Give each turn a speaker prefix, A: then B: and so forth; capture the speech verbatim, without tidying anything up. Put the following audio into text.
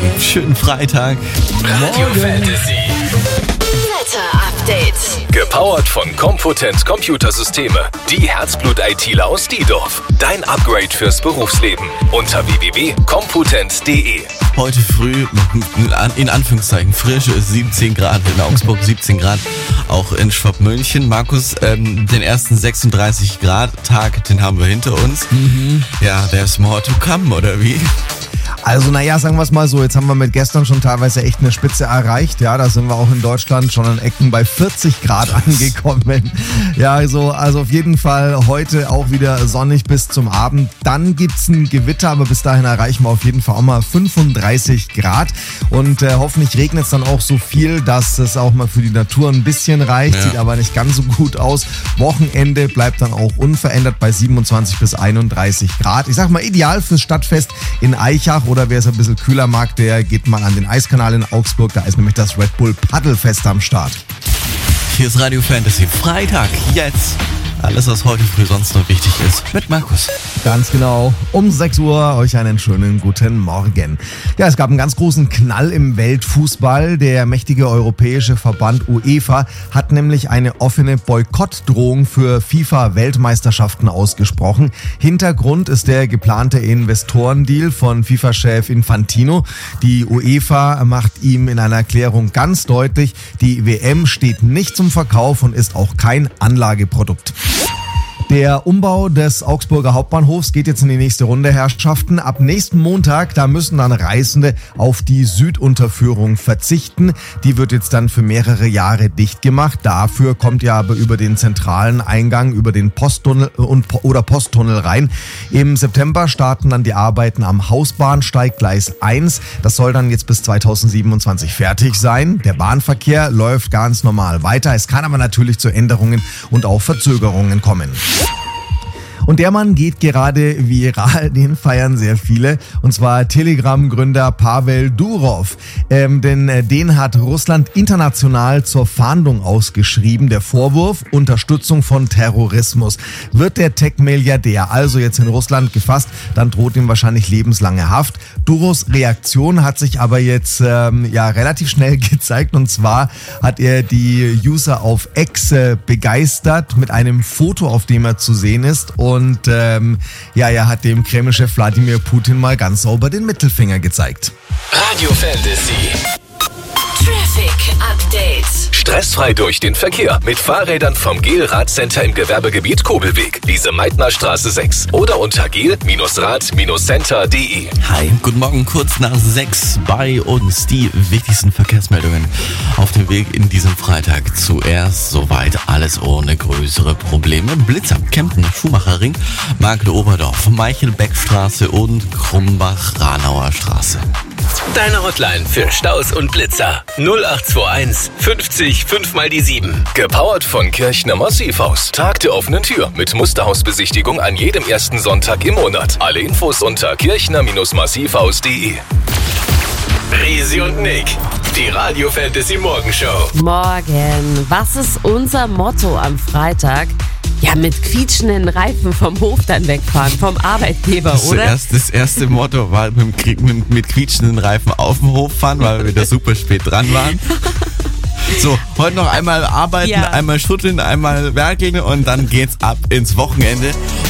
A: Morgen. Schönen Freitag.
B: Radio Fantasy.
C: Wetter-Update.
B: Gepowert von Compotent Computersysteme. Die Herzblut-ITler aus Diedorf. Dein Upgrade fürs Berufsleben. Unter w w w punkt compotent punkt d e.
A: Heute früh, in Anführungszeichen, frisch, siebzehn Grad in Augsburg, siebzehn Grad, auch in Schwabmünchen. Markus, ähm, den ersten sechsunddreißig Grad Tag, den haben wir hinter uns. Mhm. Ja, there's more to come, oder wie?
D: Also naja, sagen wir es mal so, jetzt haben wir mit gestern schon teilweise echt eine Spitze erreicht. Ja, da sind wir auch in Deutschland schon an Ecken bei vierzig Grad angekommen. Ja, also, also auf jeden Fall heute auch wieder sonnig bis zum Abend. Dann gibt's ein Gewitter, aber bis dahin erreichen wir auf jeden Fall auch mal fünfunddreißig Grad. Und äh, hoffentlich regnet es dann auch so viel, dass es auch mal für die Natur ein bisschen reicht. Ja. Sieht aber nicht ganz so gut aus. Wochenende bleibt dann auch unverändert bei siebenundzwanzig bis einunddreißig Grad. Ich sag mal, ideal fürs Stadtfest in Aichach. Oder wer es ein bisschen kühler mag, der geht mal an den Eiskanal in Augsburg. Da ist nämlich das Red Bull Paddelfest am Start.
A: Hier ist Radio Fantasy. Freitag, jetzt. Alles, was heute früh sonst noch wichtig ist, mit Markus.
D: Ganz genau. Um sechs Uhr euch einen schönen guten Morgen. Ja, es gab einen ganz großen Knall im Weltfußball. Der mächtige europäische Verband UEFA hat nämlich eine offene Boykottdrohung für FIFA-Weltmeisterschaften ausgesprochen. Hintergrund ist der geplante Investorendeal von FIFA-Chef Infantino. Die UEFA macht ihm in einer Erklärung ganz deutlich, die W M steht nicht zum Verkauf und ist auch kein Anlageprodukt. Der Umbau des Augsburger Hauptbahnhofs geht jetzt in die nächste Runde, Herrschaften. Ab nächsten Montag, da müssen dann Reisende auf die Südunterführung verzichten. Die wird jetzt dann für mehrere Jahre dicht gemacht. Dafür kommt ja aber über den zentralen Eingang, über den Posttunnel und, oder Posttunnel rein. Im September starten dann die Arbeiten am Hausbahnsteig Gleis eins. Das soll dann jetzt bis zweitausendsiebenundzwanzig fertig sein. Der Bahnverkehr läuft ganz normal weiter. Es kann aber natürlich zu Änderungen und auch Verzögerungen kommen. Und der Mann geht gerade viral, den feiern sehr viele, und zwar Telegram-Gründer Pavel Durov. Ähm, denn äh, den hat Russland international zur Fahndung ausgeschrieben. Der Vorwurf: Unterstützung von Terrorismus. Wird der Tech-Milliardär also jetzt in Russland gefasst, dann droht ihm wahrscheinlich lebenslange Haft. Durovs Reaktion hat sich aber jetzt ähm, ja relativ schnell gezeigt, und zwar hat er die User auf X äh, begeistert mit einem Foto, auf dem er zu sehen ist. Und Und ähm, ja, er hat dem Kreml-Chef Wladimir Putin mal ganz sauber den Mittelfinger gezeigt.
B: Radio Fantasy.
C: Traffic Update.
B: Stressfrei durch den Verkehr mit Fahrrädern vom Gel Radcenter im Gewerbegebiet Kobelweg, Lise-Meitner-Straße sechs oder unter gel Rad Center punkt d e.
A: Hi, guten Morgen, kurz nach sechs bei uns die wichtigsten Verkehrsmeldungen auf dem Weg in diesem Freitag. Zuerst soweit alles ohne größere Probleme. Blitzer, Kempten, Schumacherring, Markle-Oberdorf, Meichelbeckstraße und Krumbach-Ranauer Straße.
B: Deine Hotline für Staus und Blitzer. null acht zwei eins fünfzig fünf mal die sieben. Gepowert von Kirchner Massivhaus. Tag der offenen Tür mit Musterhausbesichtigung an jedem ersten Sonntag im Monat. Alle Infos unter kirchner Massivhaus punkt d e. Risi und Nick, die Radio Fantasy Morgenshow.
E: Morgen. Was ist unser Motto am Freitag? Ja, mit quietschenden Reifen vom Hof dann wegfahren, vom Arbeitgeber,
A: das
E: oder?
A: Erst, das erste Motto war mit, mit, mit quietschenden Reifen auf dem Hof fahren, weil wir wieder super spät dran waren. So, heute noch einmal arbeiten, ja. einmal schütteln, einmal werkeln und dann geht's ab ins Wochenende.